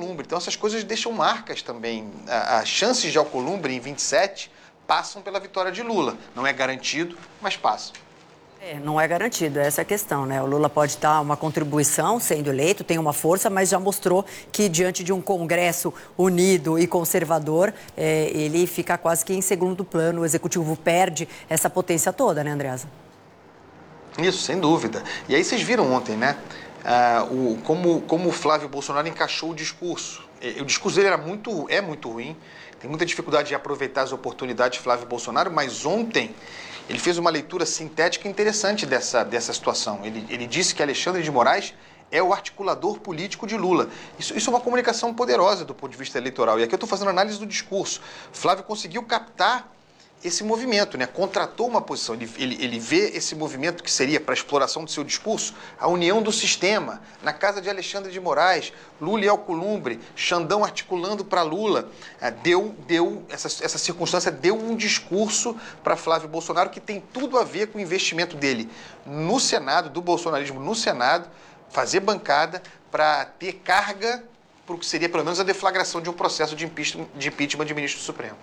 Alcolumbre. Então essas coisas deixam marcas também. As chances de Alcolumbre em 27 passam pela vitória de Lula. Não é garantido, mas passam. Não é garantido, essa é a questão, né? O Lula pode dar uma contribuição sendo eleito, tem uma força, mas já mostrou que diante de um Congresso unido e conservador, ele fica quase que em segundo plano, o Executivo perde essa potência toda, né, Andreasa? Isso, sem dúvida. E aí vocês viram ontem, né? Como o Flávio Bolsonaro encaixou o discurso. O discurso dele é muito ruim, tem muita dificuldade de aproveitar as oportunidades de Flávio Bolsonaro, mas ontem ele fez uma leitura sintética interessante dessa situação. Ele disse que Alexandre de Moraes é o articulador político de Lula. Isso é uma comunicação poderosa do ponto de vista eleitoral. E aqui eu estou fazendo análise do discurso. Flávio conseguiu captar esse movimento, né? Contratou uma posição. Ele vê esse movimento que seria, para a exploração do seu discurso, a união do sistema. Na casa de Alexandre de Moraes, Lula e Alcolumbre, Xandão articulando para Lula. Essa circunstância deu um discurso para Flávio Bolsonaro que tem tudo a ver com o investimento dele no Senado, do bolsonarismo no Senado, fazer bancada para ter carga para o que seria, pelo menos, a deflagração de um processo de impeachment de ministro do Supremo.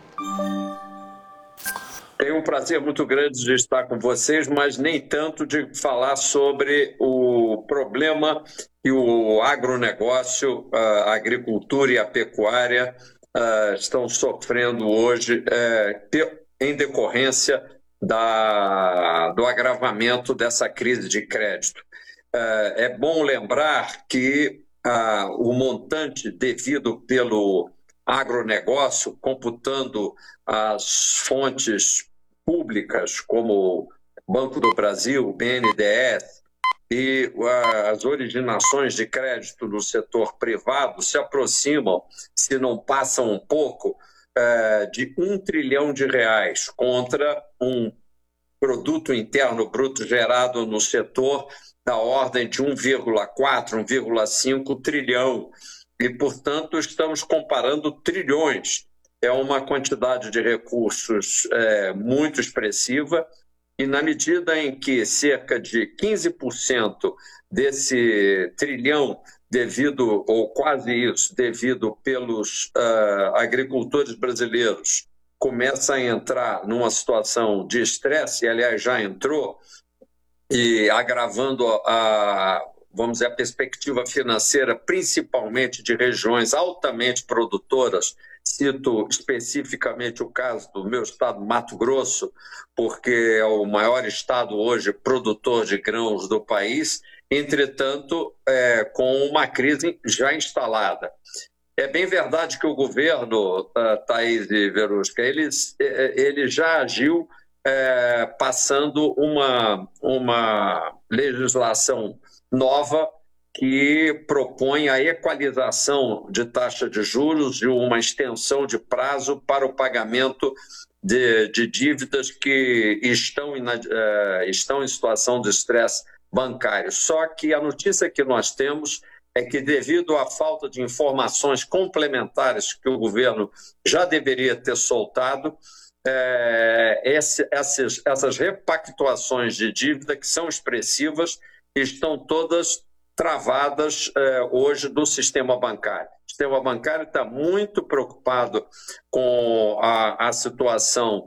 Tenho um prazer muito grande de estar com vocês, mas nem tanto de falar sobre o problema que o agronegócio, a agricultura e a pecuária estão sofrendo hoje em decorrência do agravamento dessa crise de crédito. É bom lembrar que o montante devido pelo agronegócio, computando as fontes públicas como Banco do Brasil, BNDES e as originações de crédito no setor privado se aproximam, se não passam um pouco, de R$ 1 trilhão contra um produto interno bruto gerado no setor da ordem de 1,4, 1,5 trilhão. E, portanto, estamos comparando trilhões. É uma quantidade de recursos muito expressiva e, na medida em que cerca de 15% desse trilhão, ou quase isso, devido pelos agricultores brasileiros, começa a entrar numa situação de estresse, e, aliás, já entrou, e agravando vamos dizer, a perspectiva financeira, principalmente de regiões altamente produtoras. Cito especificamente o caso do meu estado, Mato Grosso, porque é o maior estado hoje produtor de grãos do país, entretanto, com uma crise já instalada. É bem verdade que o governo, Thaís e Verusca, ele já agiu passando uma legislação nova que propõe a equalização de taxa de juros e uma extensão de prazo para o pagamento de dívidas que estão em situação de estresse bancário. Só que a notícia que nós temos é que, devido à falta de informações complementares que o governo já deveria ter soltado, essas repactuações de dívida, que são expressivas, estão todas travadas hoje do sistema bancário. O sistema bancário está muito preocupado com a situação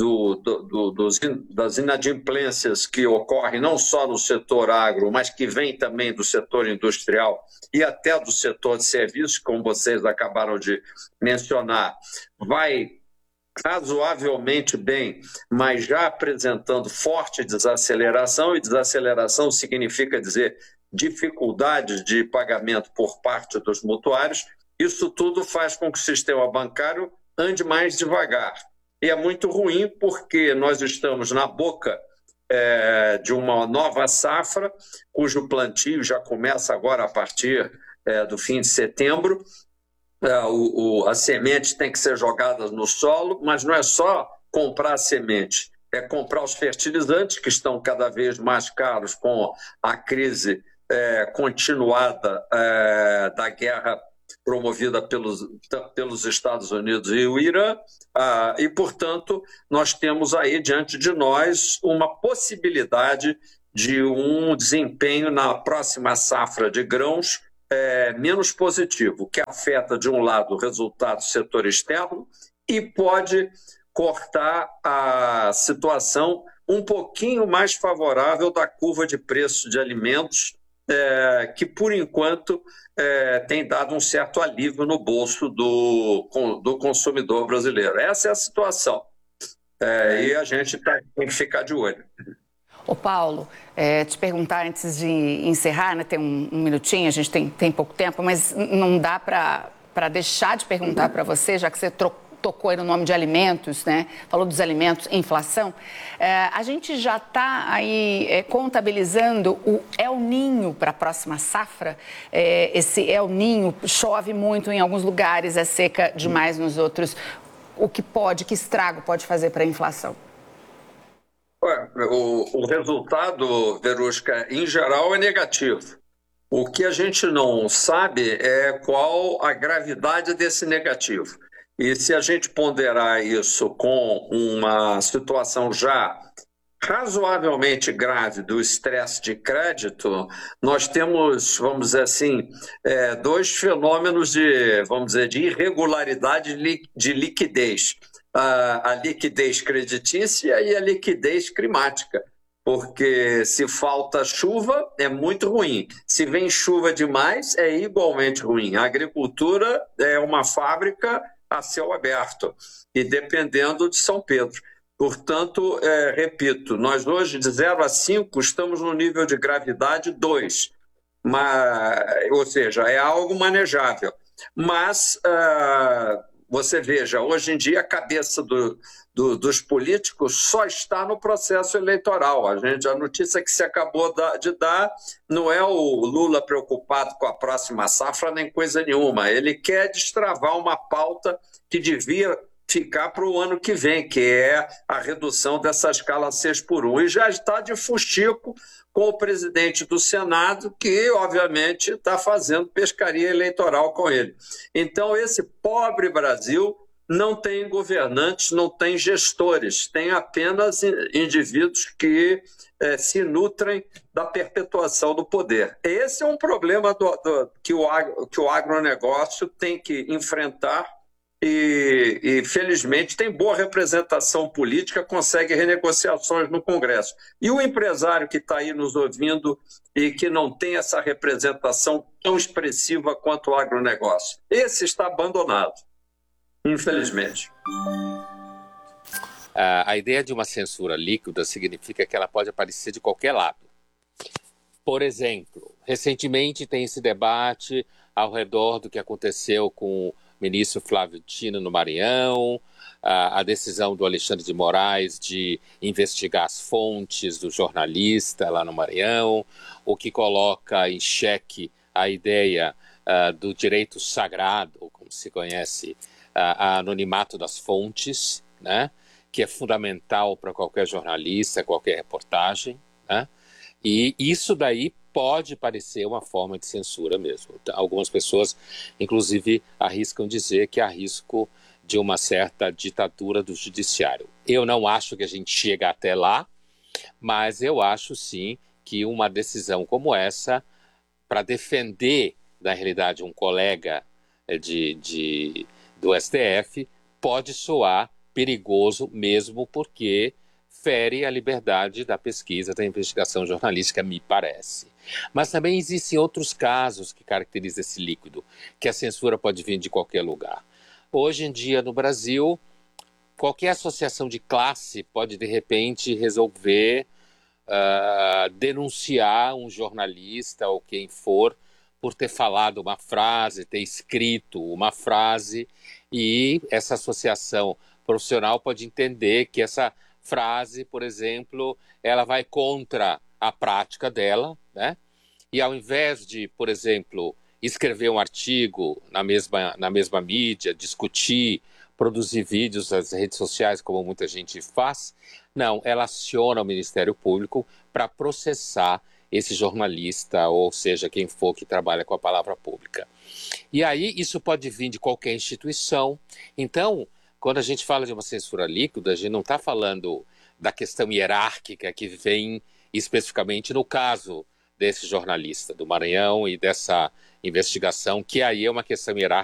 das inadimplências que ocorrem não só no setor agro, mas que vem também do setor industrial e até do setor de serviços, como vocês acabaram de mencionar. Vai razoavelmente bem, mas já apresentando forte desaceleração, e desaceleração significa dizer dificuldades de pagamento por parte dos mutuários. Isso tudo faz com que o sistema bancário ande mais devagar. E é muito ruim porque nós estamos na boca de uma nova safra, cujo plantio já começa agora a partir do fim de setembro. As sementes têm que ser jogadas no solo, mas não é só comprar a semente, é comprar os fertilizantes, que estão cada vez mais caros com a crise continuada da guerra promovida pelos Estados Unidos e o Irã, e, portanto, nós temos aí diante de nós uma possibilidade de um desempenho na próxima safra de grãos menos positivo, que afeta, de um lado, o resultado do setor externo e pode cortar a situação um pouquinho mais favorável da curva de preço de alimentos, que, por enquanto, tem dado um certo alívio no bolso do consumidor brasileiro. Essa é a situação. E a gente tem que ficar de olho. Ô Paulo, te perguntar antes de encerrar, né, tem um minutinho, a gente tem pouco tempo, mas não dá para deixar de perguntar para você, já que você tocou aí no nome de alimentos, né? Falou dos alimentos, inflação. A gente já está aí contabilizando o El Niño para a próxima safra. Esse El Niño chove muito em alguns lugares, é seca demais nos outros. Que estrago pode fazer para a inflação? O resultado, Verusca, em geral é negativo. O que a gente não sabe é qual a gravidade desse negativo. E se a gente ponderar isso com uma situação já razoavelmente grave do estresse de crédito, nós temos, vamos dizer assim, dois fenômenos de irregularidade de liquidez. A liquidez creditícia e a liquidez climática. Porque se falta chuva, é muito ruim. Se vem chuva demais, é igualmente ruim. A agricultura é uma fábrica a céu aberto, e dependendo de São Pedro. Portanto, repito, nós hoje, de 0 a 5, estamos no nível de gravidade 2. Ou seja, é algo manejável. Mas, você veja, hoje em dia a cabeça dos políticos só está no processo eleitoral. A notícia que se acabou de dar não é o Lula preocupado com a próxima safra nem coisa nenhuma. Ele quer destravar uma pauta que devia ficar para o ano que vem, que é a redução dessa escala 6x1. E já está de fuxico com o presidente do Senado, que, obviamente, está fazendo pescaria eleitoral com ele. Então, esse pobre Brasil não tem governantes, não tem gestores, tem apenas indivíduos que se nutrem da perpetuação do poder. Esse é um problema que o agronegócio tem que enfrentar e, felizmente, tem boa representação política, consegue renegociações no Congresso. E o empresário que está aí nos ouvindo e que não tem essa representação tão expressiva quanto o agronegócio, esse está abandonado, infelizmente. A ideia de uma censura líquida significa que ela pode aparecer de qualquer lado. Por exemplo, recentemente tem esse debate ao redor do que aconteceu com o ministro Flávio Dino no Maranhão, a decisão do Alexandre de Moraes de investigar as fontes do jornalista lá no Maranhão, o que coloca em xeque a ideia do direito sagrado, como se conhece, a anonimato das fontes, né? Que é fundamental para qualquer jornalista, qualquer reportagem, né? E isso daí pode parecer uma forma de censura mesmo. Algumas pessoas, inclusive, arriscam dizer que há risco de uma certa ditadura do judiciário. Eu não acho que a gente chega até lá, mas eu acho sim que uma decisão como essa, para defender, na realidade, um colega do STF, pode soar perigoso mesmo porque fere a liberdade da pesquisa, da investigação jornalística, me parece. Mas também existem outros casos que caracterizam esse líquido, que a censura pode vir de qualquer lugar. Hoje em dia, no Brasil, qualquer associação de classe pode, de repente, resolver denunciar um jornalista ou quem for por ter falado uma frase, ter escrito uma frase, e essa associação profissional pode entender que essa frase, por exemplo, ela vai contra a prática dela, né? E ao invés de, por exemplo, escrever um artigo na mesma mídia, discutir, produzir vídeos nas redes sociais, como muita gente faz, não, ela aciona o Ministério Público para processar esse jornalista, ou seja, quem for que trabalha com a palavra pública. E aí isso pode vir de qualquer instituição. Então, quando a gente fala de uma censura líquida, a gente não está falando da questão hierárquica que vem especificamente no caso desse jornalista do Maranhão e dessa investigação, que aí é uma questão hierárquica